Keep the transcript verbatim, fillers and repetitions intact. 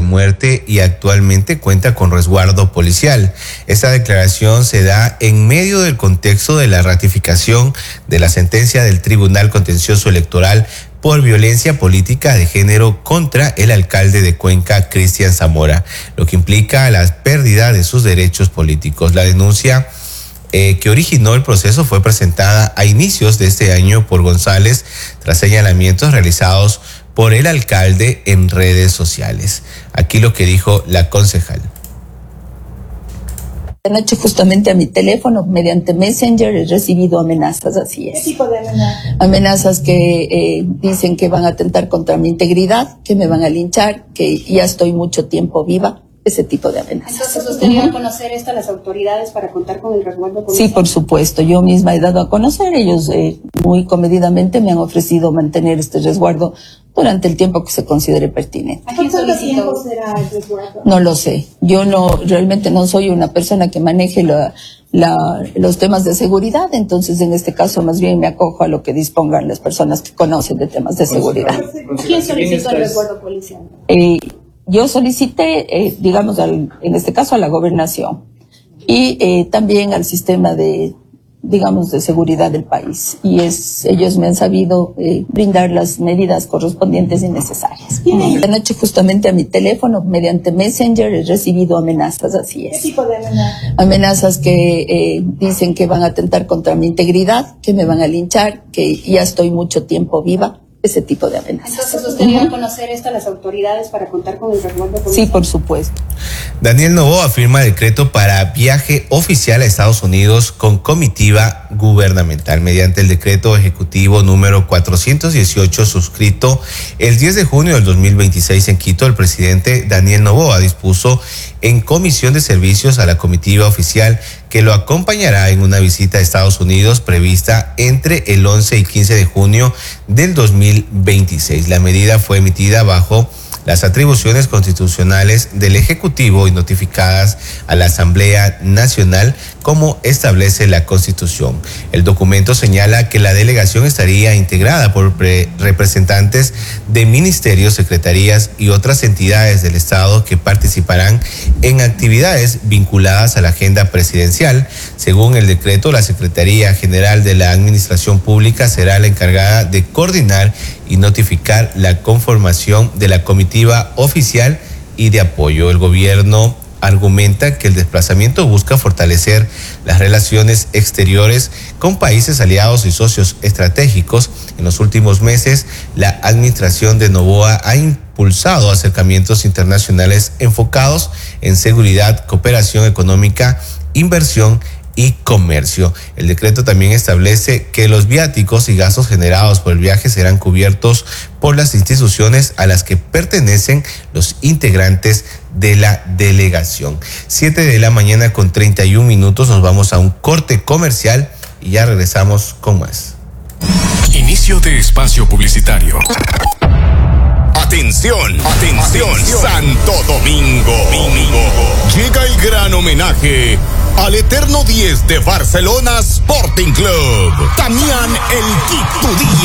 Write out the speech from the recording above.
muerte y actualmente cuenta con resguardo policial. Esta declaración se da en medio del contexto de la ratificación de la sentencia del Tribunal Contencioso Electoral por violencia política de género contra el alcalde de Cuenca, Cristian Zamora, lo que implica la pérdida de sus derechos políticos. La denuncia Eh, que originó el proceso fue presentada a inicios de este año por González tras señalamientos realizados por el alcalde en redes sociales. Aquí lo que dijo la concejal. Anoche justamente a mi teléfono, mediante Messenger, he recibido amenazas, así es. ¿Qué tipo de amenazas? Amenazas que eh, dicen que van a atentar contra mi integridad, que me van a linchar, que ya estoy mucho tiempo viva. Ese tipo de amenazas. Entonces, ¿usted dio a conocer esto a las autoridades para contar con el resguardo policial? Sí, por supuesto. Yo misma he dado a conocer. Ellos eh, muy comedidamente me han ofrecido mantener este resguardo durante el tiempo que se considere pertinente. ¿A quién solicitó? ¿Cuánto tiempo será el resguardo? No lo sé. Yo no, realmente no soy una persona que maneje la, la, los temas de seguridad. Entonces, en este caso, más bien me acojo a lo que dispongan las personas que conocen de temas de seguridad. ¿A quién solicitó el resguardo policial? Eh, Yo solicité, eh, digamos, al, en este caso a la gobernación y eh, también al sistema de, digamos, de seguridad del país. Y es, ellos me han sabido eh, brindar las medidas correspondientes y necesarias. Anoche justamente a mi teléfono, mediante Messenger, he recibido amenazas, así es. ¿Qué tipo de amenazas? Amenazas que eh, dicen que van a atentar contra mi integridad, que me van a linchar, que ya estoy mucho tiempo viva. Ese tipo de amenazas. Entonces, ¿usted dio a conocer esto a las autoridades para contar con el resguardo policial? Sí, por supuesto. Daniel Noboa firma decreto para viaje oficial a Estados Unidos con comitiva gubernamental. Mediante el decreto ejecutivo número cuatrocientos dieciocho suscrito el diez de junio del dos mil veintiséis en Quito, el presidente Daniel Noboa dispuso en comisión de servicios a la comitiva oficial que lo acompañará en una visita a Estados Unidos prevista entre el once y quince de junio del dos mil veintiséis. La medida fue emitida bajo las atribuciones constitucionales del Ejecutivo y notificadas a la Asamblea Nacional como establece la Constitución. El documento señala que la delegación estaría integrada por representantes de ministerios, secretarías y otras entidades del Estado que participarán en actividades vinculadas a la agenda presidencial. Según el decreto, la Secretaría General de la Administración Pública será la encargada de coordinar y notificar la conformación de la comitiva oficial y de apoyo. El gobierno argumenta que el desplazamiento busca fortalecer las relaciones exteriores con países aliados y socios estratégicos. En los últimos meses, la administración de Noboa ha impulsado acercamientos internacionales enfocados en seguridad, cooperación económica, inversión y comercio. El decreto también establece que los viáticos y gastos generados por el viaje serán cubiertos por las instituciones a las que pertenecen los integrantes de la delegación. Siete de la mañana con treinta y un minutos, nos vamos a un corte comercial y ya regresamos con más. Inicio de espacio publicitario. Atención, atención, Santo Domingo. Domingo. Llega el gran homenaje al eterno diez de Barcelona Sporting Club, Damián El Quito Díaz.